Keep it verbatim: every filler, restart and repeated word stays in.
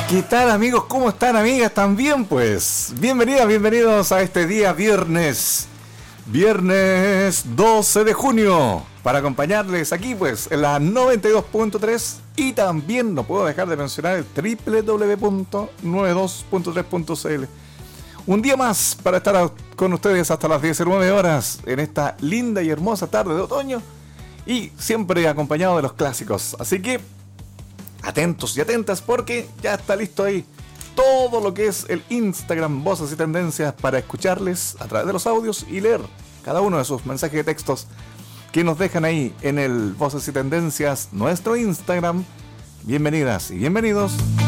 ¿Qué tal, amigos? ¿Cómo están, amigas? ¿También? Pues bienvenidas, bienvenidos a este día viernes Viernes doce de junio, para acompañarles aquí pues en la noventa y dos punto tres. Y también no puedo dejar de mencionar el doble u doble u doble u punto noventa y dos punto tres punto c l. Un día más para estar con ustedes hasta las diecinueve horas en esta linda y hermosa tarde de otoño, y siempre acompañado de los clásicos. Así que atentos y atentas, porque ya está listo ahí todo lo que es el Instagram Voces y Tendencias para escucharles a través de los audios y leer cada uno de sus mensajes de textos que nos dejan ahí en el Voces y Tendencias, nuestro Instagram. Bienvenidas y bienvenidos